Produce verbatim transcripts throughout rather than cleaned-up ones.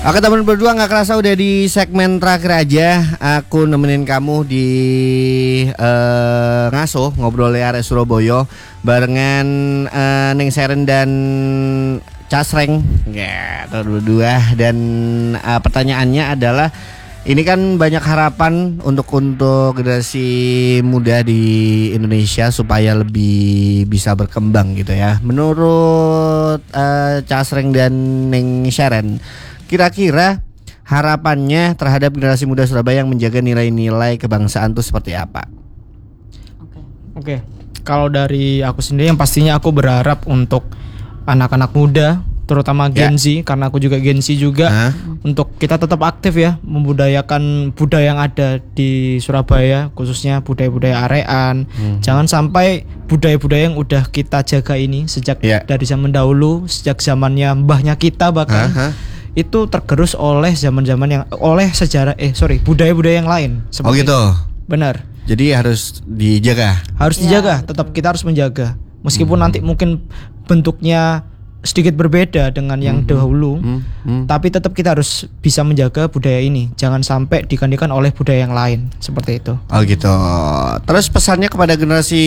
Oke teman berdua, nggak kerasa udah di segmen terakhir aja. Aku nemenin kamu di uh, Ngaso ngobrol area Surabaya barengan uh, Neng Seren dan Casreng. Ya, berdua. Dan uh, pertanyaannya adalah, ini kan banyak harapan untuk untuk generasi muda di Indonesia supaya lebih bisa berkembang gitu ya. Menurut uh, Casreng dan Neng Seren, kira-kira harapannya terhadap generasi muda Surabaya yang menjaga nilai-nilai kebangsaan itu seperti apa? Oke. Oke. Kalau dari aku sendiri, yang pastinya aku berharap untuk anak-anak muda, terutama Gen Z, ya. Karena aku juga Gen Z juga, huh? Untuk kita tetap aktif ya, membudayakan budaya yang ada di Surabaya, khususnya budaya-budaya arean. Hmm. Jangan sampai budaya-budaya yang udah kita jaga ini sejak ya. dari zaman dahulu, sejak zamannya mbahnya kita bahkan. Uh-huh. Itu tergerus oleh zaman-zaman yang oleh sejarah eh sorry budaya-budaya yang lain. Oh gitu. Benar. Jadi harus dijaga. Harus ya, dijaga. Betul. Tetap kita harus menjaga. Meskipun hmm. nanti mungkin bentuknya sedikit berbeda dengan yang hmm. dahulu, hmm. Hmm. tapi tetap kita harus bisa menjaga budaya ini. Jangan sampai digantikan oleh budaya yang lain. Seperti itu. Oh gitu. Terus pesannya kepada generasi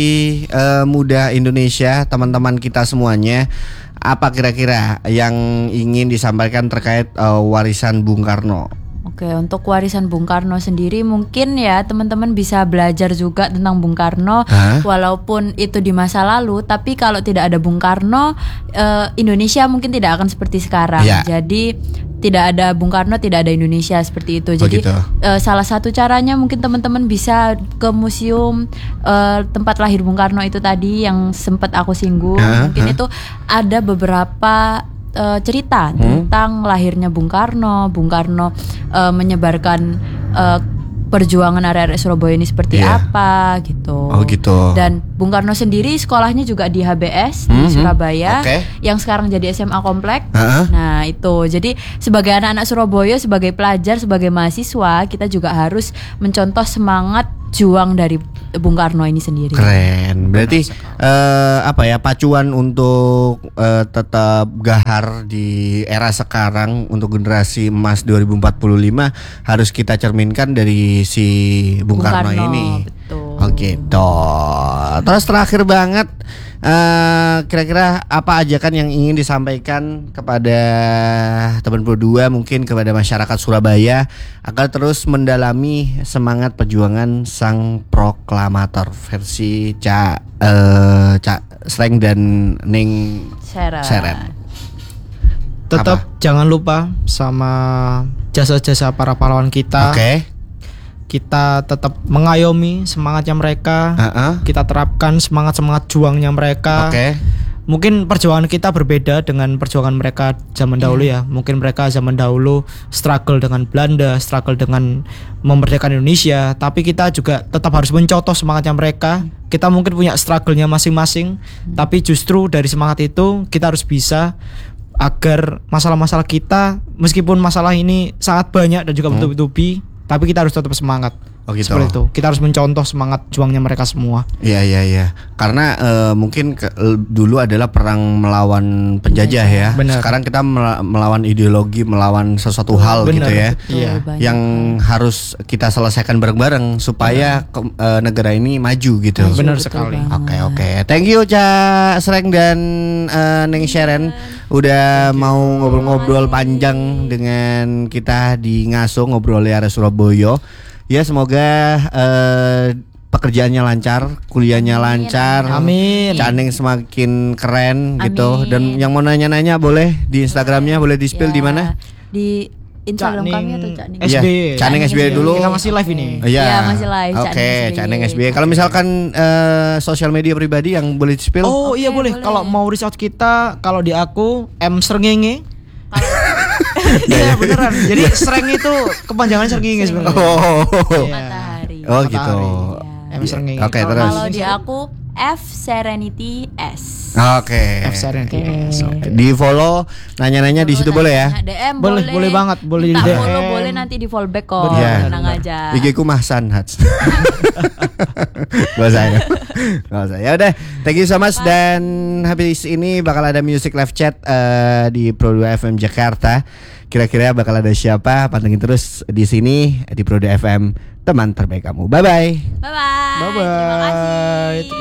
uh, muda Indonesia, teman-teman kita semuanya, apa kira-kira yang ingin disampaikan terkait uh, warisan Bung Karno? Oke, untuk warisan Bung Karno sendiri mungkin ya teman-teman bisa belajar juga tentang Bung Karno. Hah? Walaupun itu di masa lalu, tapi kalau tidak ada Bung Karno, uh, Indonesia mungkin tidak akan seperti sekarang. Ya. Jadi tidak ada Bung Karno, tidak ada Indonesia seperti itu. Jadi oh gitu. uh, salah satu caranya mungkin teman-teman bisa ke museum uh, tempat lahir Bung Karno itu tadi yang sempat aku singgung. Uh, mungkin uh. itu ada beberapa uh, cerita hmm? tentang lahirnya Bung Karno. Bung Karno uh, menyebarkan uh, perjuangan area-area Surabaya ini seperti yeah. apa gitu. Oh gitu. Dan Bung Karno sendiri sekolahnya juga di H B S mm-hmm. di Surabaya, okay. yang sekarang jadi S M A Komplek. Uh-huh. Nah itu, jadi sebagai anak-anak Surabaya, sebagai pelajar, sebagai mahasiswa, kita juga harus mencontoh semangat juang dari Bung Karno ini sendiri. Keren. Berarti uh, apa ya, pacuan untuk uh, tetap gahar di era sekarang untuk generasi emas dua ribu empat puluh lima harus kita cerminkan dari si Bung, Bung Karno, Karno ini. Betul. Oh gitu. Terus terakhir banget, uh, kira-kira apa aja kan yang ingin disampaikan kepada teman berdua, mungkin kepada masyarakat Surabaya agar terus mendalami semangat perjuangan sang proklamator versi Ca uh, Ca Sreng dan Neng Seren. Seren. Tetap apa? Jangan lupa sama jasa-jasa para pahlawan kita. Oke. Okay. Kita tetap mengayomi semangatnya mereka. Uh-uh. Kita terapkan semangat-semangat juangnya mereka. Oke. Okay. Mungkin perjuangan kita berbeda dengan perjuangan mereka zaman dahulu yeah. ya. Mungkin mereka zaman dahulu struggle dengan Belanda, struggle dengan memerdekakan Indonesia. Tapi kita juga tetap harus mencontoh semangatnya mereka. Kita mungkin punya struggle-nya masing-masing. Hmm. Tapi justru dari semangat itu kita harus bisa agar masalah-masalah kita, meskipun masalah ini sangat banyak dan juga hmm. bertubi-tubi, tapi kita harus tetap semangat. Oh gitu. Seperti itu. Kita harus mencontoh semangat juangnya mereka semua. Iya iya iya. Karena uh, mungkin ke, dulu adalah perang melawan penjajah ya. Bener. Sekarang kita melawan ideologi, melawan sesuatu hal. Bener. Gitu ya. Iya. Yang harus kita selesaikan bareng-bareng supaya ke, uh, negara ini maju gitu. Benar sekali. Oke okay, oke. Okay. Thank you Ca Sreng dan uh, Neng Seren udah mau ngobrol-ngobrol panjang dengan kita di Ngaso, ngobrol area Surabaya. Ya semoga uh, pekerjaannya lancar, kuliahnya amin, lancar, amin. Caneng semakin keren amin. Gitu. Dan yang mau nanya-nanya boleh di Instagramnya, boleh di spill ya. Di mana? Di Instagram Caneng kami atau Caneng S B. Ya, Caneng S B dulu. Kita masih live ini. Iya ya, masih live. Oke, okay, Caneng S B. Kalau misalkan uh, sosial media pribadi yang boleh di spill? Oh okay, iya boleh. boleh. Kalau mau reach out kita, kalau di aku M Srengenge. Iya beneran. Jadi Sreng itu kepanjangannya Srengenge sebenarnya. Oh. Matahari. Oh gitu. Ya. M Srengenge. Oke, terus. Kalau di aku F Serenity S. Oke. Okay. F Serenity okay. S. Okay. Di follow, nanya-nanya di situ boleh ya? D M boleh, boleh banget, boleh di D M. Follow boleh, boleh nanti di fallback kok. Ya. Tenang aja. I G ku Mahsan Hats. Gak usah ya. Gak usah. Ya udah, thank you so much. Dan habis ini bakal ada music live chat uh, di Pro dua F M Jakarta. Kira-kira bakal ada siapa? Pantengin terus di sini di Pro dua F M, teman terbaik kamu. Bye bye. Bye bye. Bye bye. Terima kasih.